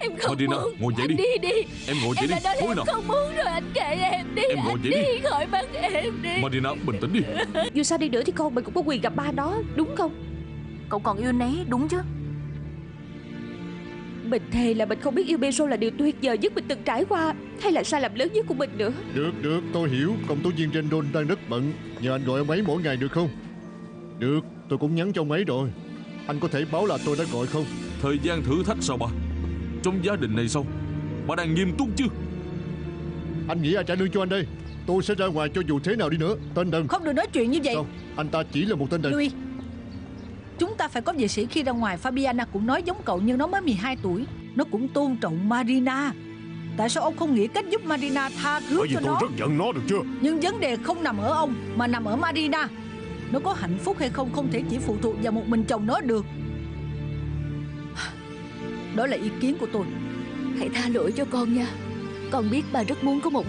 Em không Marina, muốn. ngồi dậy Anh đi. đi đi. Em ngồi dậy Em đi. đã nói là Thôi em nào. không muốn rồi. Anh kệ em đi. Em ngồi Anh dậy đi. đi khỏi mắt em đi. Marina, bình tĩnh đi. Dù sao đi nữa thì con mình cũng có quyền gặp ba nó, đúng không? Cậu còn yêu nấy đúng chứ? Mình thề là mình không biết yêu Pedro là điều tuyệt vời nhất mình từng trải qua, hay là sai lầm lớn nhất của mình nữa. Được, tôi hiểu. Công tố viên Rendon đang rất bận. Nhờ anh gọi ông ấy mỗi ngày được không? Được, tôi cũng nhắn cho ông ấy rồi. Anh có thể báo là tôi đã gọi không? Thời gian thử thách sao ba? Trong gia đình này sao? Ba đang nghiêm túc chứ? Anh nghĩ ai trả lương cho anh đây? Tôi sẽ ra ngoài cho dù thế nào đi nữa. Tên đần. Không được nói chuyện như vậy. Sao? Anh ta chỉ là một tên đần. Louis, chúng ta phải có vệ sĩ khi ra ngoài. Fabiana cũng nói giống cậu nhưng nó mới 12 tuổi. Nó cũng tôn trọng Marina. Tại sao ông không nghĩ cách giúp Marina tha thứ Bởi vì cho tôi nó? rất giận nó, được chưa? Nhưng vấn đề không nằm ở ông mà nằm ở Marina. Nó có hạnh phúc hay không không thể chỉ phụ thuộc vào một mình chồng nó được. Đó là ý kiến của tôi. Hãy tha lỗi cho con nha. Con biết bà rất muốn có một